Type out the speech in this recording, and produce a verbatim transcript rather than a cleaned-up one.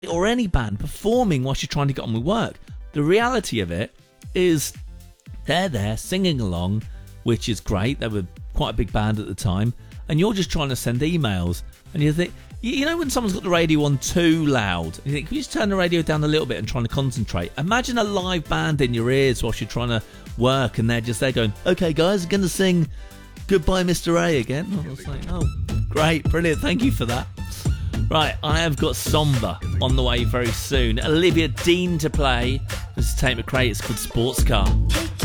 or any band performing whilst you're trying to get on with work. The reality of it is they're there singing along, which is great. They were quite a big band at the time, and you're just trying to send emails, and you think, you know when someone's got the radio on too loud, you think, can you just turn the radio down a little bit and trying to concentrate? Imagine a live band in your ears whilst you're trying to work, and they're just there going, okay guys, I'm going to sing Goodbye Mister A again. I was like, oh, great, brilliant, thank you for that. Right, I have got Somber on the way very soon. Olivia Dean to play. This is Tate McRae, it's called Sports Car.